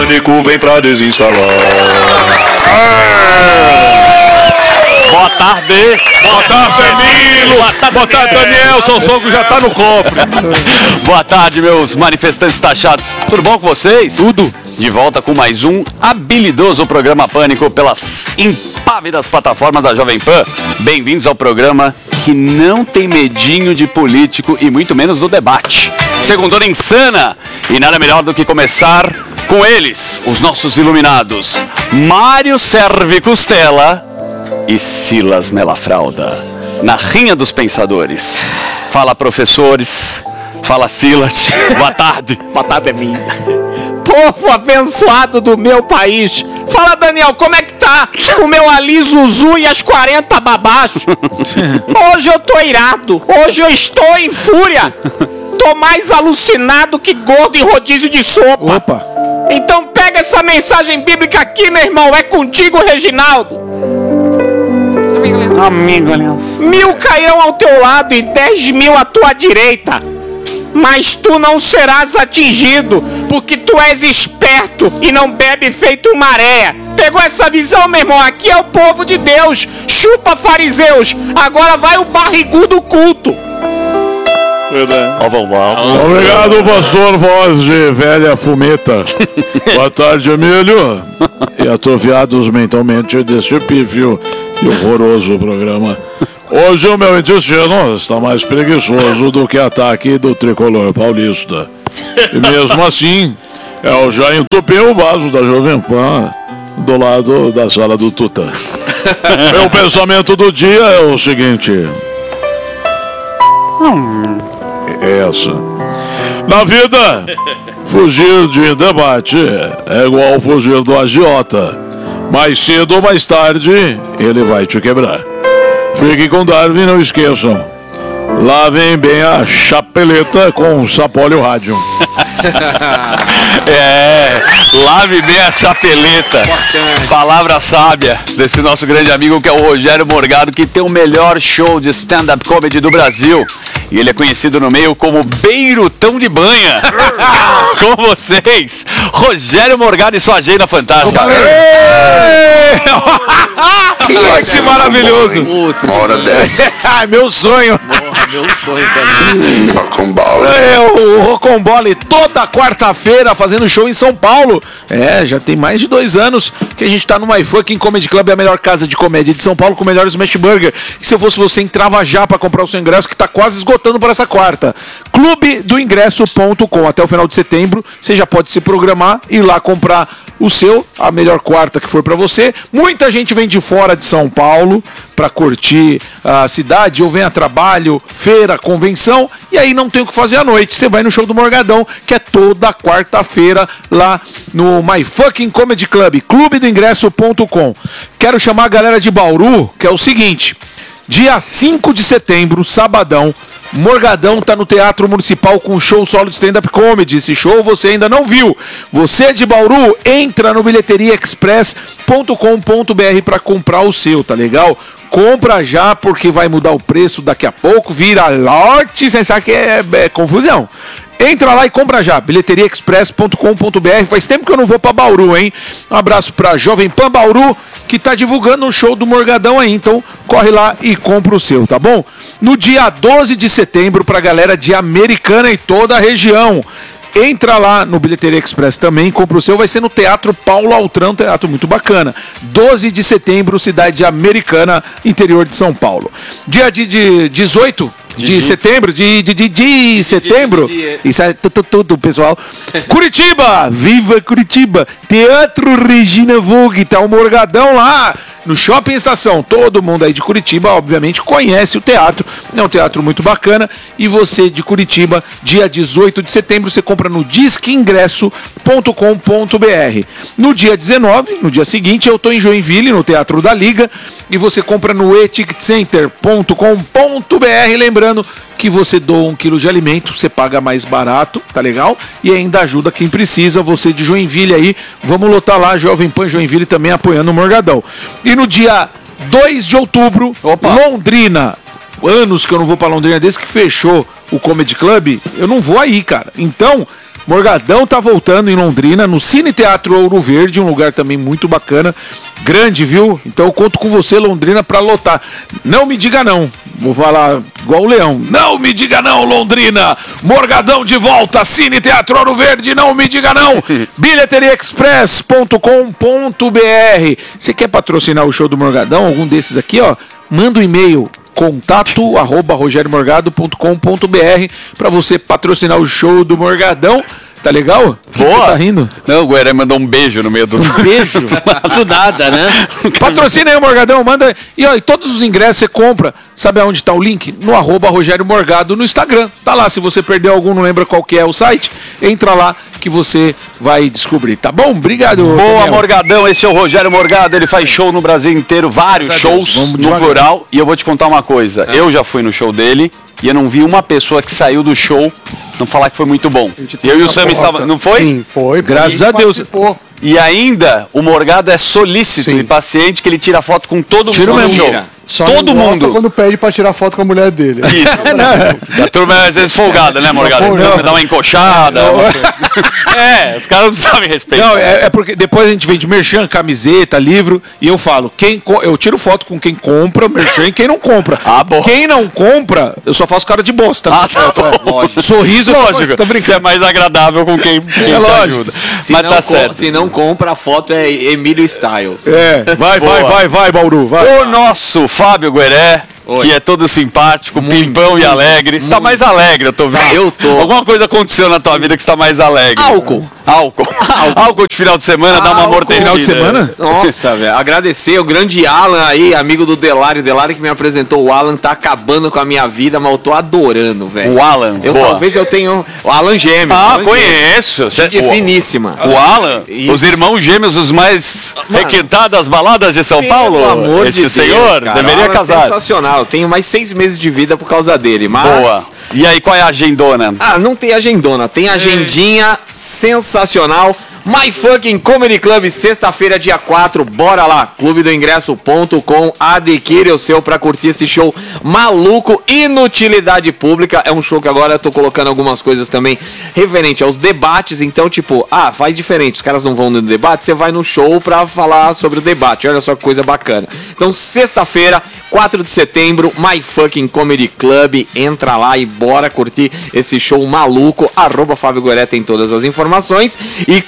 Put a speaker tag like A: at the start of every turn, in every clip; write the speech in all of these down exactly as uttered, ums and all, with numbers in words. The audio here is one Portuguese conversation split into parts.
A: Pânico vem pra desinstalar.
B: Boa tarde.
A: Boa tarde, Emílio.
B: Boa tarde,
A: Boa tarde, Daniel. Seu sogro já tá no cofre.
B: Boa tarde, meus manifestantes taxados. Tudo bom com vocês? Tudo. De volta com mais um habilidoso programa Pânico pelas impávidas plataformas da Jovem Pan. Bem-vindos ao programa que não tem medinho de político e muito menos do debate. Segundona insana. E nada melhor do que começar com eles, os nossos iluminados. Mário Serve Costela e Silas Melafrauda, na Rinha dos Pensadores. Fala, professores. Fala, Silas. Boa tarde.
C: Boa tarde, é minha. Povo abençoado do meu país. Fala, Daniel, como é que tá? O meu Ali Zuzu e as quarenta babachos. Hoje eu tô irado. Hoje eu estou em fúria. Tô mais alucinado que gordo em rodízio de sopa.
D: Opa.
C: Então pega essa mensagem bíblica aqui, meu irmão. É contigo, Reginaldo.
B: Amigo, aliás.
C: Mil cairão ao teu lado e dez mil à tua direita, mas tu não serás atingido, porque tu és esperto e não bebe feito maré. Pegou essa visão, meu irmão? Aqui é o povo de Deus. Chupa, fariseus. Agora vai o barrigudo culto.
A: Verdade. Obrigado, pastor Voz de Velha Fumeta. Boa tarde, Emílio. E atrofiados mentalmente deste pífio e horroroso programa. Hoje o meu intestino está mais preguiçoso do que ataque do tricolor paulista. E mesmo assim, eu já entupi o vaso da Jovem Pan do lado da sala do Tuta. Meu pensamento do dia é o seguinte. Hum, essa. Na vida, fugir de debate é igual fugir do agiota. Mais cedo ou mais tarde, ele vai te quebrar. Fiquem com Darwin, não esqueçam. Lavem bem a chapeleta com sapólio rádio.
B: É, lave bem a chapeleta. Palavra sábia desse nosso grande amigo que é o Rogério Morgado, que tem o melhor show de stand-up comedy do Brasil. E ele é conhecido no meio como Beirutão de Banha. Com vocês, Rogério Morgado e sua agenda fantástica.
D: Que é esse maravilhoso?
A: Uma hora dessa.
D: Ai, meu sonho.
E: Porra, meu sonho também.
A: Rocambole.
D: É o Rocambole toda quarta-feira fazendo show em São Paulo. É, já tem mais de dois anos que a gente tá no My Fucking Comedy Club, a melhor casa de comédia de São Paulo com o melhor smash burger. E se eu fosse você, entrava já pra comprar o seu ingresso que tá quase esgotando para essa quarta. clube do ingresso ponto com. Até o final de setembro você já pode se programar e ir lá comprar o seu, a melhor quarta que for pra você. Muita gente vem de fora de São Paulo pra curtir a cidade, ou vem a trabalho, feira, convenção, e aí não tem o que fazer à noite. Você vai no show do Morgadão, que é toda quarta-feira lá no My Fucking Comedy Club, clube do ingresso ponto com. Quero chamar a galera de Bauru, que é o seguinte: dia cinco de setembro, sabadão, Morgadão tá no Teatro Municipal com um show solo de stand-up comedy. Esse show você ainda não viu. Você é de Bauru, entra no bilheteria express ponto com ponto br para comprar o seu, tá legal? Compra já, porque vai mudar o preço daqui a pouco, vira lote, você sabe que é, é confusão. Entra lá e compra já, bilheteria express ponto com ponto br. Faz tempo que eu não vou pra Bauru, hein? Um abraço pra Jovem Pan Bauru, que tá divulgando um show do Morgadão aí. Então corre lá e compra o seu, tá bom? No dia doze de setembro, pra galera de Americana e toda a região, entra lá no Bilheteria Express também, compra o seu, vai ser no Teatro Paulo Altrão, teatro muito bacana. doze de setembro, cidade Americana, interior de São Paulo. Dia de, de dezoito de, de setembro, de, de, de, de setembro, de, de, de. Isso é tudo, tudo, pessoal. Curitiba, viva Curitiba, Teatro Regina Vogue, tá o Morgadão lá no Shopping Estação. Todo mundo aí de Curitiba, obviamente, conhece o teatro, é um teatro muito bacana. E você de Curitiba, dia dezoito de setembro, você compra no disque ingresso ponto com ponto br. No dia dezenove, no dia seguinte, eu tô em Joinville, no Teatro da Liga, e você compra no e ticket center ponto com ponto br. Lembrando que você doa um quilo de alimento, você paga mais barato, tá legal? E ainda ajuda quem precisa. Você de Joinville aí, vamos lotar lá, Jovem Pan Joinville também apoiando o Morgadão. E no dia dois de outubro, Opa. Londrina, anos que eu não vou pra Londrina, desde que fechou o Comedy Club, eu não vou aí, cara. Então, Morgadão tá voltando em Londrina, no Cine Teatro Ouro Verde, um lugar também muito bacana. Grande, viu? Então eu conto com você, Londrina, pra lotar. Não me diga não. Vou falar igual o Leão. Não me diga não, Londrina. Morgadão de volta, Cine Teatro Ouro Verde, não me diga não. bilheteria express ponto com ponto b r. Você quer patrocinar o show do Morgadão? Algum desses aqui, ó? Manda um e-mail. Contato arroba rogério morgado ponto com ponto b r pra você patrocinar o show do Morgadão. Tá legal?
B: Boa.
D: Você tá rindo?
B: Não, o Gueré mandou um beijo no meio do...
D: Um beijo?
E: Do nada, né?
D: Patrocina aí o Morgadão, manda. E ó, e todos os ingressos você compra. Sabe aonde tá o link? No arroba Rogério Morgado no Instagram. Tá lá, se você perdeu algum, não lembra qual que é o site, entra lá que você vai descobrir, tá bom? Obrigado.
B: Boa,
D: Daniel.
B: Morgadão, esse é o Rogério Morgado, ele faz show no Brasil inteiro, vários shows no
D: devagar.
B: plural, e eu vou te contar uma coisa, é. eu já fui no show dele, e eu não vi uma pessoa que saiu do show não falar que foi muito bom. Eu e o Sam estava, não foi?
F: Sim, foi.
D: Graças a Deus.
F: Participou.
B: E ainda, o Morgado é solícito
F: Sim.
B: e paciente que ele tira foto com todo
D: Tira
B: mundo no
D: mesmo.
B: show.
D: Tira.
F: Só
B: Todo
F: não gosta
B: mundo.
F: quando pede pra tirar foto com a mulher dele.
B: Isso. A turma é às vezes folgada, né, Morgado?
F: Não, não.
B: Dá uma encoxada.
D: Não.
B: uma coisa. É, os caras não sabem respeitar.
D: Não, é, é porque depois a gente vende merchan, camiseta, livro, e eu falo, quem co- eu tiro foto com quem compra merchan e quem não compra.
B: Ah, bom.
D: Quem não compra, eu só faço cara de bosta.
B: Ah, tá bom.
D: Lógico. Sorriso, eu só-
B: Lógico.
D: Tá
B: Você é
D: brincando.
B: mais agradável com quem, quem
D: É
B: te
D: lógico.
B: ajuda.
E: Se,
B: Mas
E: não
B: tá
E: com-
B: certo.
E: se não compra, a foto é Emílio Styles.
D: É, vai, vai,
B: Boa.
D: vai, vai, Bauru, vai.
B: O nosso Fábio Gueré,
E: Oi.
B: que é todo simpático,
E: Muito,
B: pimpão e alegre. Você tá mais alegre, eu tô vendo.
E: Eu tô.
B: Alguma coisa aconteceu na tua vida que você tá mais alegre.
E: Álcool.
B: Álcool. Álcool de final de semana dá uma
E: Álcool.
B: amortecida.
D: Final de semana?
E: Nossa, velho. Agradecer o grande Alan aí, amigo do Delari. Delari que me apresentou. O Alan tá acabando com a minha vida, mas eu tô adorando, velho.
B: O Alan,
E: Eu
B: boa.
E: talvez eu tenha o Alan Gêmeo.
B: Ah,
E: Alan
B: conheço. Cê-
E: Gente
B: o-
E: finíssima.
B: O Alan,
E: Isso.
B: os irmãos gêmeos, os mais
E: Mano,
B: requintados das baladas de São Paulo.
E: Pelo amor
B: Esse
E: de
B: senhor
E: Deus, cara.
B: deveria
E: O Alan é
B: casar.
E: sensacional. Eu tenho mais seis meses de vida por causa dele, mas...
B: Boa. E aí, qual é a agendona?
E: Ah, não tem agendona, tem agendinha sensacional. My Fucking Comedy Club, sexta-feira, dia quatro, bora lá, clube do ingresso ponto com, adquire o seu pra curtir esse show maluco, inutilidade pública, é um show que agora eu tô colocando algumas coisas também referente aos debates, então tipo, ah, faz diferente, os caras não vão no debate, você vai no show pra falar sobre o debate, olha só que coisa bacana. Então, sexta-feira, quatro de setembro, My Fucking Comedy Club, entra lá e bora curtir esse show maluco, arroba Fábio Gueré tem todas as informações, e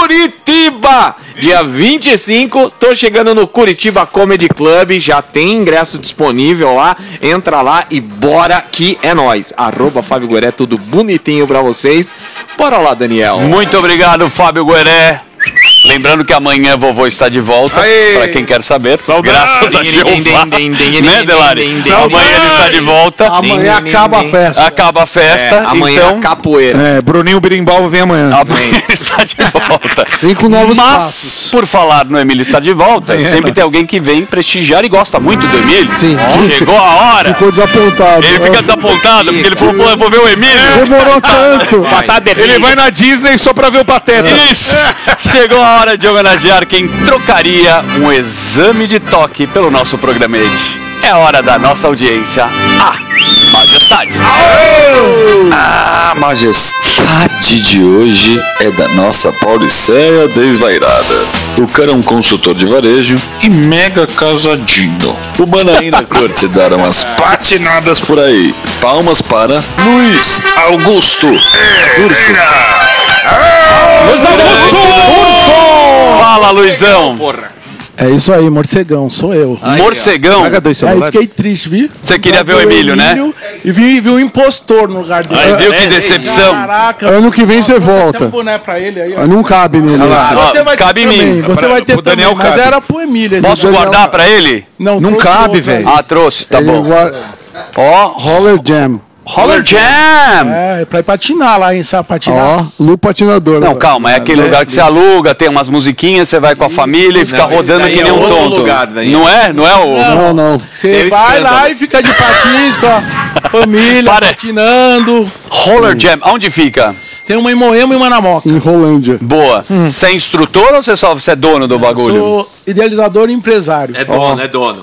E: Curitiba, dia vinte e cinco, tô chegando no Curitiba Comedy Club, já tem ingresso disponível lá, entra lá e bora que é nóis, arroba Fábio Gueré, tudo bonitinho pra vocês, bora lá, Daniel.
B: Muito obrigado, Fábio Gueré. Lembrando que amanhã vovô está de volta, para quem quer saber. Graças a Jeová. Né, Delari? Amanhã ele está de volta.
F: Amanhã acaba a festa.
B: Acaba a festa.
E: É, amanhã
B: então,
E: capoeira.
D: É, Bruninho Birimbau vem amanhã.
B: amanhã ele está de volta.
F: Vem com novos
B: Mas,
F: passos.
B: por falar no Emílio está de volta,
D: É,
B: sempre
D: nós.
B: tem alguém que vem prestigiar e gosta muito do Emílio.
F: Sim.
B: Chegou a hora.
F: Ficou desapontado.
B: Ele fica desapontado, porque ele falou, pô, eu vou ver o Emílio.
F: Demorou tanto.
D: Ele vai na Disney só pra ver o Pateta.
B: Isso! Chegou a hora de homenagear quem trocaria um exame de toque pelo nosso programete. É hora da nossa audiência. A Majestade.
G: A majestade de hoje é da nossa Paulicéia Desvairada. O cara é um consultor de varejo e mega casadinho. O Banaína curte dar umas patinadas por aí. Palmas para Luiz Augusto Urso.
B: Luiz Augusto! Fala, Luizão.
H: É isso aí, morcegão, sou eu.
B: Morcegão.
D: Paga dois
H: Aí
D: celulares.
H: fiquei triste, viu?
B: Você queria ver o Emílio, né?
H: E vi, vi um impostor no lugar dele.
B: Aí, viu que decepção?
H: Caraca.
F: Ano que vem você
H: Tem um
F: volta.
H: boné pra ele aí, ó.
F: Não cabe nele.
B: lá.
F: esse.
B: Ó,
H: Você vai ter
B: cabe em
H: também,
B: mim.
H: Você
D: Pra-
H: vai ter
D: pro Daniel
H: também, mas
D: cabe.
H: era pro Emílio. esse
B: Posso
H: Daniel-
B: guardar pra ele?
H: Não,
D: Não
H: trouxe
D: cabe,
H: outro
D: velho.
H: aí.
B: Ah, trouxe, tá
F: Ele
B: bom.
F: gua-
B: Ó,
F: Roller Jam.
B: Roller Jam.
H: É, pra ir patinar lá em Sapatinar.
F: Ó, Lu patinador.
B: Não, calma, é aquele lugar que você aluga, tem umas musiquinhas, você vai com a família e fica
E: Não, esse
B: rodando
E: daí
B: que
E: é
B: nem um
E: outro
B: tonto.
E: lugar, daí.
B: Não é? Não é o...
F: Não, não.
H: Você
E: Seu
H: vai
E: escândalo.
H: lá e fica de patins com a família,
B: Parece.
H: patinando.
B: Roller Jam, onde fica?
H: Tem uma em Moema e uma na Moca.
F: Em Rolândia.
B: Boa. Você é instrutor ou você só você é dono do bagulho?
H: Sou idealizador e empresário.
E: É dono, é dono.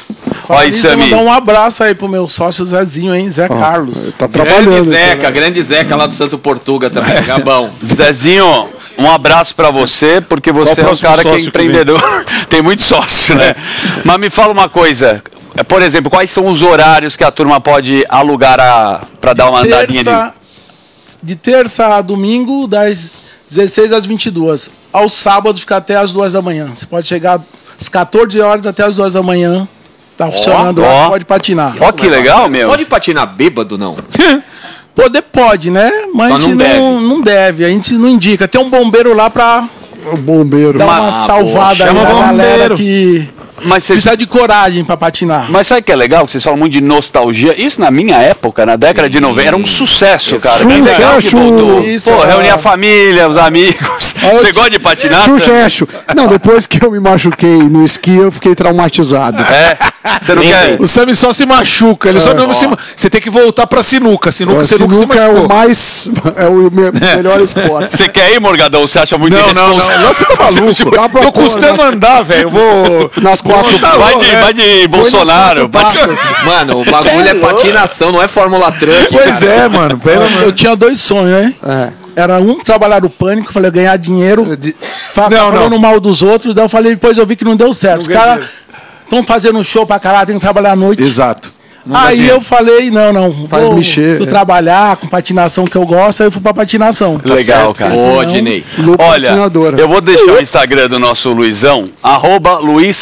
B: Olha aí,
H: Isso, eu vou
B: Sami.
H: mandar um abraço aí pro meu sócio Zezinho, hein? Zé Carlos.
F: Tá
E: Grande
F: trabalhando.
E: Zeca, grande Zeca lá do Santo Portuga também, Gabão.
B: Zezinho, um abraço pra você, porque você
D: Qual
B: é
D: o
B: um
D: próximo
B: cara que é
D: sócio que vem?
B: empreendedor. Tem muito sócio, né? Mas me fala uma coisa. Por exemplo, quais são os horários que a turma pode alugar a, pra dar uma andadinha de...
H: Terça, de terça a domingo, das dezesseis às vinte e duas. Aos sábados fica até às duas da manhã. Você pode chegar às quatorze horas até às duas da manhã. Tá funcionando lá,
B: ó.
H: você pode patinar.
B: Ó, que legal, meu.
E: Pode patinar bêbado, não?
H: Poder pode, né? Mas
E: Só
H: a gente
E: não
H: não,
E: deve.
H: não deve, a gente não indica. Tem um bombeiro lá pra
F: O bombeiro.
H: dar uma
B: Ah,
H: salvada aí
D: chama
H: na galera
D: bombeiro.
H: que
B: Mas vocês...
H: precisa de coragem pra patinar.
B: Mas sabe o que é legal? Que vocês falam muito de nostalgia. Isso na minha época, na década de noventa, era um sucesso, cara. Que
F: Xuxa,
B: legal que
F: Xuxa.
B: voltou.
H: Isso,
B: Pô,
H: é.
B: reunir a família, os amigos. Você gosta de patinar? Sam?
F: Xuxecho. Não, depois que eu me machuquei no esqui, eu fiquei traumatizado.
B: É. Você não quer...
D: O Sami só se machuca, ele só não se ma- Você tem que voltar pra sinuca. Sinuca,
F: A
D: você nunca se
F: sinuca é
D: machucou.
F: o mais. É o me- melhor esporte.
B: Você quer ir, Morgadão? Você acha muito
D: Não, não, não.
B: irresponsável?
D: Você tá maluco?
F: Dá pra
D: Tô
F: pôr
D: custando
F: nas-
D: andar, velho. Eu vou.
F: Nas quatro
D: Tá
B: Vai
D: louco,
B: de,
D: né?
B: vai de Bolsonaro.
F: Põe nas quatro
B: Pati-
F: patas.
E: Mano, o bagulho é patinação, não é Fórmula Truck,
D: Pois
E: cara.
D: é, mano. Pelo amor
H: Eu tinha dois sonhos, né?
F: É.
H: Era um trabalhar no pânico, falei, ganhar dinheiro,
F: De-
H: fa-
D: Não,
H: falando
D: não.
H: mal dos outros, daí eu falei, depois eu vi que não deu certo. Os caras estão fazendo show pra caralho, tem que trabalhar à noite.
D: Exato. Não dá
H: Aí
D: dinheiro.
H: eu falei, não, não,
F: Faz
H: vou,
F: mexer,
H: fui
F: é.
H: trabalhar com patinação que eu gosto, aí eu fui pra patinação.
B: Legal, cara.
E: Ô,
H: Senão-
E: Dinei.
F: No
B: Olha,
F: patinador.
B: eu vou deixar o Instagram do nosso Luizão, arroba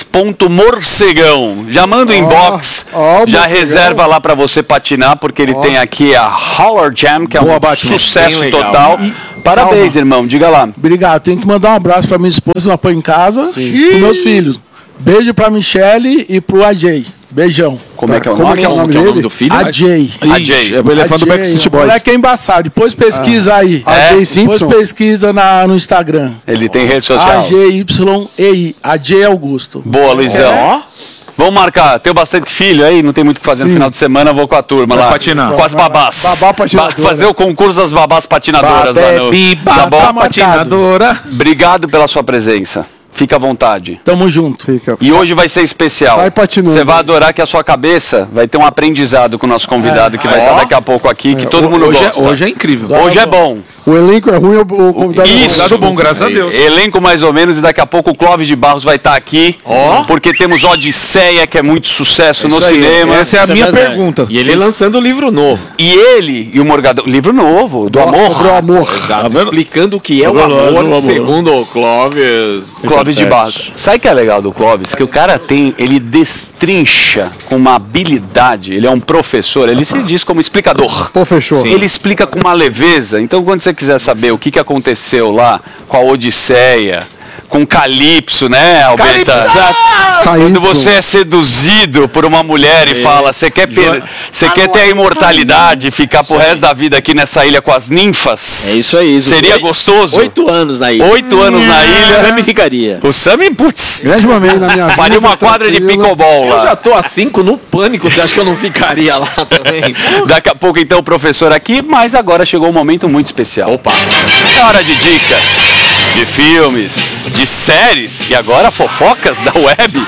B: luiz.morcegão. Já manda o inbox,
F: ó,
B: já
F: morcegão.
B: reserva lá pra você patinar, porque ele tem aqui a Howler Jam, que é
D: Boa,
B: um
D: Batman.
B: sucesso
E: Bem legal.
B: total. Parabéns, irmão, diga lá.
H: Obrigado, tenho que mandar um abraço pra minha esposa, uma põe em casa, e pros meus filhos. Beijo pra Michele e pro A J. Beijão.
B: Como é que é o
F: Como
B: nome?
F: é que é o nome
E: que é o nome
F: dele?
E: do filho?
H: A J.
B: A Jay.
D: É o elefante do
H: A J,
D: Backstreet
H: o
D: Boys.
H: moleque é embaçado. Depois pesquisa aí.
F: A
B: É?
F: Jay
H: Depois
F: Simpson.
H: pesquisa na, no Instagram.
B: Ele tem rede social.
H: A J Y E I. A J Augusto.
B: Boa, Luizão.
H: É.
B: Vamos marcar. Tenho bastante filho aí, não tem muito o que fazer no
F: Sim.
B: final de semana, vou com a turma
D: Vai
B: lá.
D: patinar.
B: Com as babás.
F: Babá patinadora.
B: Ba- Fazer o concurso das babás patinadoras lá no... Tá bom?
H: marcado.
D: patinadora.
B: Obrigado pela sua presença. Fica à vontade.
H: Tamo junto.
F: Fica.
B: E hoje vai ser especial.
F: Vai patinando.
B: Você vai adorar que a sua cabeça vai ter um aprendizado com o nosso convidado que vai estar daqui a pouco aqui, que todo mundo
D: Hoje é,
B: gosta.
D: hoje é incrível.
B: Hoje é bom.
F: O elenco é ruim, o o convidado é
B: Isso.
D: Convidado bom, graças a Deus.
B: Elenco mais ou menos, e daqui a pouco o Clóvis de Barros vai estar aqui. Porque temos Odisseia, que é muito sucesso no
D: Isso aí,
B: cinema.
D: Essa é a minha pergunta.
E: E ele lançando o livro novo.
B: E ele e o Morgadão. Livro novo, do amor.
F: Sobre o amor.
E: Exato. Explicando o que é o amor, segundo o Clóvis.
B: Clóvis de Barros. Sabe o que é legal do Clóvis? Que o cara tem, ele destrincha com uma habilidade, ele é um professor, ele se diz como explicador.
F: Professor.
B: Ele explica com uma leveza. Então, quando você quiser saber o que, que aconteceu lá com a Odisseia, com Calypso, né, Alberta? Quando você é seduzido por uma mulher e fala, você quer, per... você quer ter a imortalidade e ficar pro resto da vida aqui nessa ilha com as ninfas?
I: É isso aí.
B: Seria
I: Oito-
B: gostoso?
I: Oito anos na ilha.
B: Oito anos na ilha.
I: Sammy ficaria.
B: O Sammy, putz,
F: Grande momento na minha vida.
B: faria uma quadra de
F: tranquila.
B: pickleball
E: Eu já
B: lá.
E: tô a cinco no pânico, você acha que eu não ficaria lá também?
B: Daqui a pouco, então, o professor aqui, mas agora chegou um momento muito especial. Opa! É hora de dicas, de filmes, de séries e agora fofocas da web.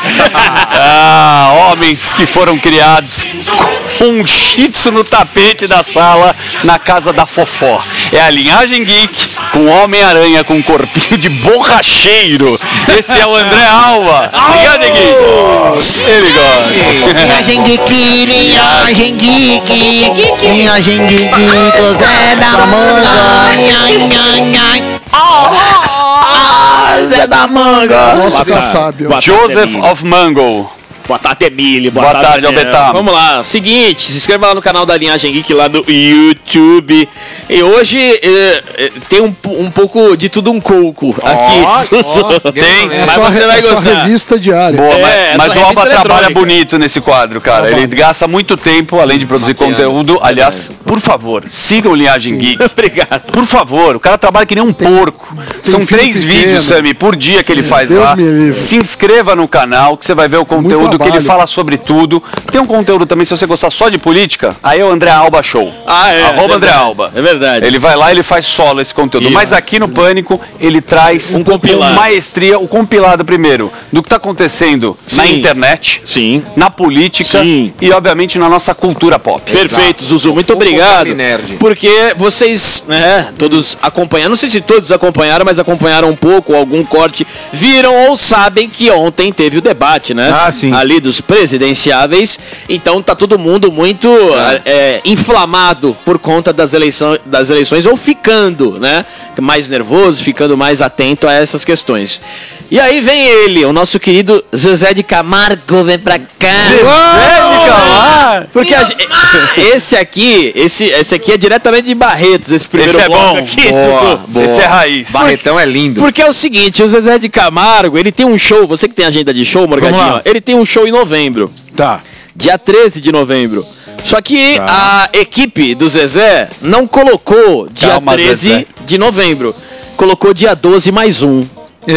B: Ah, homens que foram criados com um shih tzu no tapete da sala na casa da fofó. É a linhagem geek com Homem-Aranha com um corpinho de borracheiro. Esse é o André Alva. Linhagem geek. Ele gosta.
J: Linhagem geek, linhagem geek, linhagem geek, Zé da Manga, nhai, nhai, nhai. Ah, Zé da Manga.
F: Nossa, já sabe. ó.
B: Joseph of Mango.
I: Boa tarde, Emílio.
B: Boa tarde,
I: Daniel.
B: Albertão.
I: Vamos lá. Seguinte, se inscreva lá no canal da Linhagem Geek lá do YouTube. E hoje eh, eh, tem um, um pouco de tudo um coco aqui. Sussu.
B: Tem.
F: É
I: Mas
F: só,
I: você
F: re-
I: vai
F: é só
I: gostar.
F: revista diária.
B: Boa,
I: É,
B: mas,
I: essa
B: mas o
I: revista
B: Alba trabalha
I: eletrônica.
B: bonito nesse quadro, cara. Ele gasta muito tempo, além de produzir conteúdo. Aliás, por favor, sigam o Linhagem Geek.
I: Obrigado.
B: Por favor, o cara trabalha que nem um porco. São
F: filho
B: três
F: pequeno.
B: vídeos, Sammy, por dia que ele faz
F: Deus
B: lá.
F: me livre.
B: Se inscreva no canal que você vai ver o conteúdo conteúdo que ele
F: trabalho.
B: fala sobre tudo. Tem um conteúdo também, se você gostar só de política, aí é o André Alba Show.
I: Ah, é.
B: Arroba
I: é
B: André
I: verdade,
B: Alba.
I: É verdade.
B: Ele vai lá e ele faz solo esse conteúdo.
I: Isso.
B: Mas aqui no Pânico, ele traz
I: Um compilado.
B: com maestria, o compilado primeiro, do que está acontecendo na
I: Sim.
B: internet,
I: Sim.
B: na política
I: Sim.
B: e, obviamente, na nossa cultura pop.
I: Perfeito, Zuzu. Muito
E: Fofo
I: obrigado.
E: Clube Nerd.
I: Porque vocês, né, todos acompanharam, não sei se todos acompanharam, mas acompanharam um pouco, algum corte, viram ou sabem que ontem teve o debate, né?
D: Ah, sim.
I: Ali dos presidenciáveis. Então tá todo mundo muito é, inflamado por conta das, eleição, das eleições, ou ficando, né? Mais nervoso, ficando mais atento a essas questões. E aí vem ele, o nosso querido Zezé de Camargo, vem pra cá.
B: Zezé de Camargo!
I: Porque a gente- esse aqui, esse, esse aqui é diretamente de Barretos, esse primeiro
B: Esse é
I: bloco
B: bom.
I: aqui,
E: Boa,
I: Zuzu.
E: boa.
B: Esse é raiz.
E: Barretão é lindo.
I: Porque é o seguinte, o Zezé de Camargo, ele tem um show, você que tem agenda de show, Morgadinho,
D: Vamos lá.
I: ele tem um show em novembro,
D: Tá.
I: dia treze de novembro. Só que a equipe do Zezé não colocou dia
B: Calma,
I: treze
B: Zezé.
I: de novembro, colocou dia doze mais um.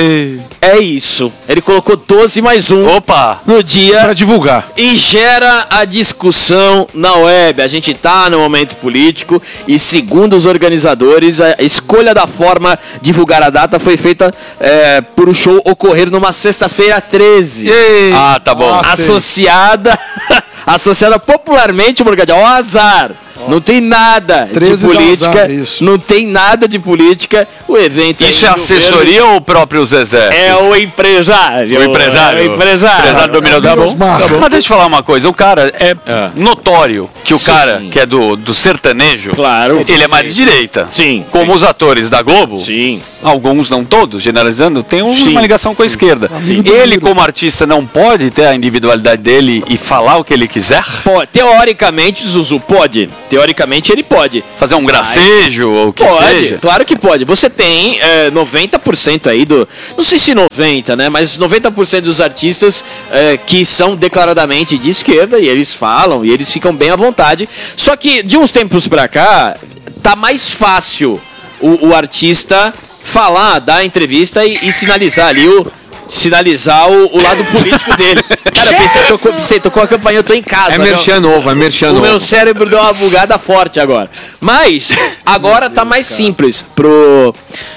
I: É isso, ele colocou doze mais um
B: Opa!
I: no dia
D: Pra divulgar.
I: e gera a discussão na web. A gente tá no momento político e, segundo os organizadores, a escolha da forma de divulgar a data foi feita é, por o show ocorrer numa sexta-feira treze.
B: Ah, tá bom.
F: Ah, sei.
I: Associada, associada popularmente, Morgadinho, ao azar. Não tem nada de
F: treze dá
I: política,
F: azar, isso.
I: não tem nada de política. O evento
B: Isso é
I: em Rio
B: assessoria ou o próprio Zezé?
I: Verde é o empresário.
B: O empresário.
I: É o empresário.
B: Empresário dominador.
F: Menos mal.
B: Tá bom. Mas deixa eu falar uma coisa. O cara é notório que o cara que é do, do sertanejo,
I: Claro.
B: ele é mais de direita.
I: Sim,
B: Como os atores da Globo,
I: Sim.
B: alguns, não todos, generalizando, tem um-
I: Sim.
B: uma ligação com a esquerda. Ele, como artista, não pode ter a individualidade dele e falar o que ele quiser?
I: Pode. Teoricamente, Zuzu, pode. Teoricamente, ele pode.
B: Fazer um gracejo ou o que
I: Pode,
B: seja?
I: claro que pode. Você tem é, noventa por cento aí do... Não sei se noventa por cento, né? Mas noventa por cento dos artistas é, que são declaradamente de esquerda e eles falam e eles ficam bem à vontade. Só que, de uns tempos pra cá, tá mais fácil o, o artista falar, dar entrevista e, e sinalizar ali o... Sinalizar o, o lado político dele. Cara, eu pensei, tocou, pensei, tocou a campanha, eu tô em casa.
E: É
I: né?
E: merchan novo, é merchan
I: O
E: novo.
I: meu cérebro deu uma bugada forte agora. Mas, agora tá mais simples pro,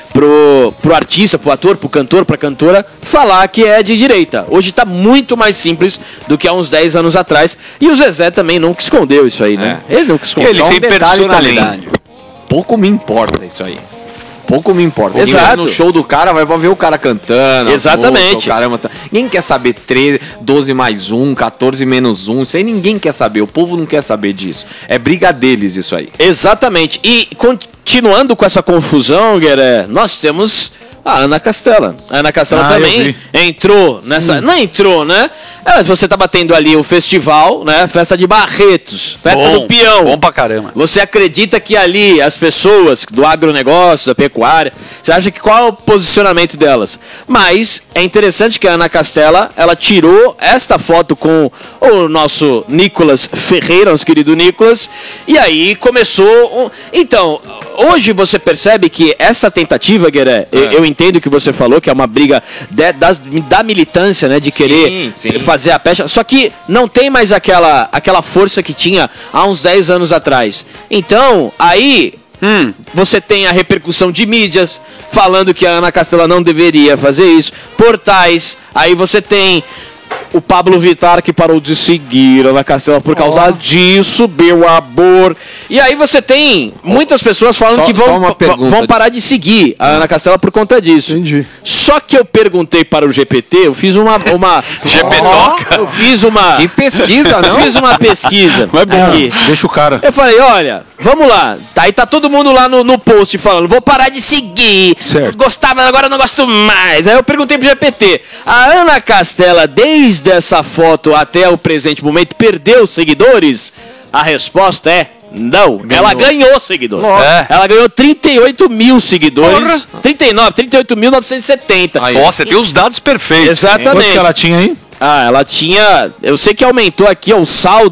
I: pro, pro artista, pro ator, pro cantor, pra cantora, falar que é de direita. Hoje tá muito mais simples do que há uns dez anos atrás. E o Zezé também nunca escondeu isso aí, né? Ele nunca escondeu.
B: Ele
E: Só um
B: tem
E: detalhe
B: personalidade.
E: também. Pouco me importa isso aí. Pouco me importa. Quem
I: Exato.
E: vai no show do cara vai pra ver o cara cantando. as
I: Exatamente.
E: músicas, o caramba, tá. Ninguém quer saber treze, doze mais um, quatorze menos um. Isso aí ninguém quer saber. O povo não quer saber disso. É briga deles isso aí.
I: Exatamente. E continuando com essa confusão, Gueré, nós temos a Ana Castela. A Ana Castela
D: Ah, eu
I: também
D: vi.
I: entrou nessa... Não entrou, né? É, você tá batendo ali o festival, né? Festa de Barretos. Festa
B: Bom,
I: do Peão.
B: bom pra caramba.
I: Você acredita que ali as pessoas do agronegócio, da pecuária, você acha que qual é o posicionamento delas? Mas é interessante que a Ana Castela, ela tirou esta foto com o nosso Nicolas Ferreira, nosso querido Nicolas, e aí começou... Um... Então, hoje você percebe que essa tentativa, Gueré, eu, eu entendo o que você falou, que é uma briga de- das- da militância, né, de querer
E: sim.
I: fazer a pecha, só que não tem mais aquela, aquela força que tinha há uns dez anos atrás. Então, aí
B: Hum.
I: você tem a repercussão de mídias falando que a Ana Castela não deveria fazer isso, portais, aí você tem o Pablo Vittar que parou de seguir a Ana Castela por causa disso, meu amor. E aí você tem muitas pessoas falando
E: Só-
I: que
E: só
I: vão,
E: uma
I: va-
E: pergunta
I: vão
E: de-
I: parar de seguir a Ana Castela por conta disso.
F: Entendi.
I: Só que eu perguntei para o G P T, eu fiz uma... uma
B: GPToca?
I: Eu fiz uma...
E: Que pesquisa, não?
I: Eu fiz uma pesquisa.
D: Não é bom.
I: aqui.
D: Deixa o cara.
I: Eu falei, olha, vamos lá. Tá, aí tá todo mundo lá no, no post falando, vou parar de seguir.
D: Certo.
I: Gostava, agora não gosto mais. Aí eu perguntei pro G P T, a Ana Castela, desde essa foto até o presente momento, perdeu seguidores? A resposta é não. Ela ganhou seguidores.
B: É.
I: Ela ganhou trinta e oito mil seguidores. trinta e nove, trinta e oito mil novecentos e setenta.
B: Ó, você tem os dados perfeitos.
D: Quanto
I: Exatamente.
D: que ela tinha aí?
I: Ah, ela tinha. Eu sei que aumentou aqui ó, o saldo.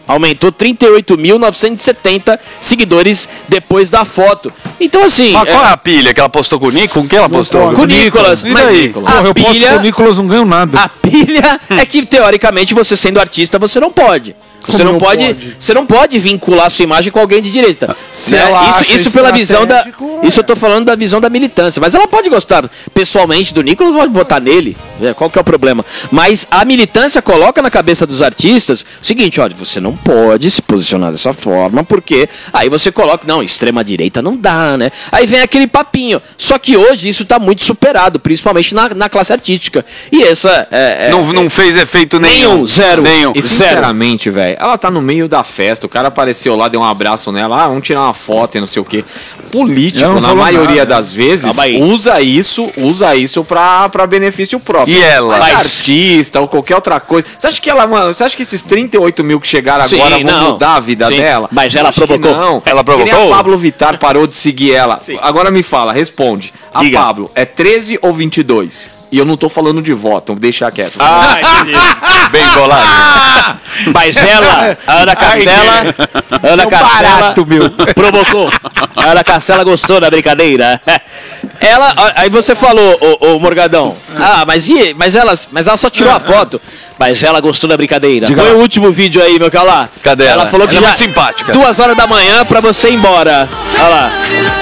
I: Aumentou trinta e oito mil novecentos e setenta seguidores depois da foto. Então, assim...
B: Mas qual é a pilha que ela postou com o Nico? Com quem ela postou?
I: Com o Nicolas.
D: E daí?
I: A
D: Porra, eu posto
I: pilha...
D: com o Nicolas, não ganho nada.
I: A pilha é que, teoricamente, você sendo artista, você não pode. Você não,
F: não
I: pode,
F: pode?
I: você não pode vincular sua imagem com alguém de direita.
F: Se
I: Né?
F: ela
I: Isso,
F: acha
I: isso pela visão da.
F: estratégico, é.
I: Isso eu tô falando da visão da militância. Mas ela pode gostar pessoalmente do Nicolas, pode votar nele. Né? Qual que é o problema? Mas a militância coloca na cabeça dos artistas o seguinte: olha, você não pode se posicionar dessa forma, porque aí você coloca, não, extrema direita não dá, né? Aí vem aquele papinho. Só que hoje isso tá muito superado, principalmente na, na classe artística. E essa. É, é,
B: Não, não fez efeito nenhum.
I: Nenhum, zero.
B: Nenhum.
E: E sinceramente, velho, ela tá no meio da festa, o cara apareceu lá, deu um abraço nela, ah, vamos tirar uma foto e não sei o quê. Político,
D: Ela não
E: na
D: falou
E: maioria
D: nada.
E: das vezes,
I: Calma aí.
E: usa isso, usa isso pra, pra benefício próprio.
B: E ela?
E: Mas
I: Mas-
E: artista ou qualquer outra coisa. Você acha que ela, mano, você acha que esses trinta e oito mil que chegaram
I: Sim,
E: agora vão
I: não.
E: mudar a vida
I: Sim.
E: dela?
I: Mas ela
E: Acho que
I: provocou.
E: Não.
B: Ela
E: Que nem
B: provocou?
E: a Pablo Vittar parou de seguir ela. Agora me fala, responde. A
I: Diga.
E: Pablo é treze ou vinte e dois? E eu não tô falando de voto, deixa quieto.
I: Ah, entendi.
B: Bem colado.
I: Mas ela, a Ana Castela, Ana Castela provocou. A Ana Castela gostou da brincadeira. Ela, aí você falou, ô, ô Morgadão, ah, mas e, mas ela, mas ela só tirou a foto. Mas ela gostou da brincadeira.
D: Diga
I: Põe
D: lá.
I: o último vídeo aí, meu calá.
B: Cadê ela?
I: Ela falou que
B: Ela é
I: já
B: muito simpática.
I: duas horas da manhã pra você ir embora. Olha lá.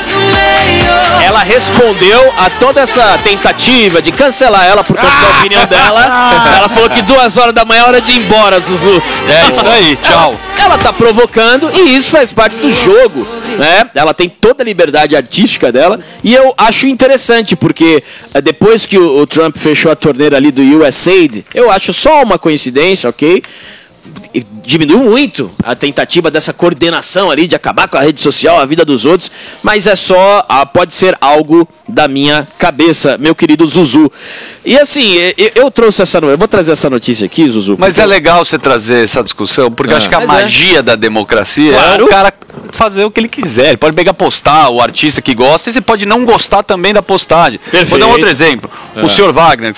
I: Ela respondeu a toda essa tentativa de cancelar ela por conta da opinião dela. Ela falou que duas horas da manhã é hora de ir embora, Zuzu.
B: É isso aí, tchau.
I: Ela tá provocando e isso faz parte do jogo, né? Ela tem toda a liberdade artística dela e eu acho interessante porque eh, depois que o, o Trump fechou a torneira ali do U S A I D, eu acho só uma coincidência, ok? E diminuiu muito a tentativa dessa coordenação ali de acabar com a rede social, a vida dos outros, mas é só, ah, pode ser algo da minha cabeça, meu querido Zuzu. E assim, eu, eu trouxe essa, eu vou trazer essa notícia aqui, Zuzu.
B: Mas
I: porque-
B: é legal você trazer essa discussão, porque eu acho que a
I: Mas é.
B: magia da democracia
I: Claro.
B: é o cara fazer o que ele quiser. Ele pode pegar postar o artista que gosta e você pode não gostar também da postagem. Vou dar um outro exemplo. O senhor Wagner, que